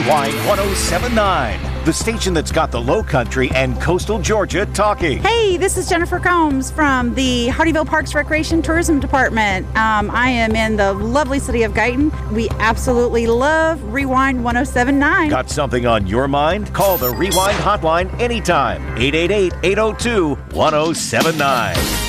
Rewind 1079, the station that's got the Low Country and coastal Georgia talking. Hey, this is Jennifer Combs from the Hardyville Parks Recreation Tourism Department. I am in the lovely city of Guyton. We absolutely love Rewind 1079. Got something on your mind? Call the Rewind hotline anytime. 888-802-1079.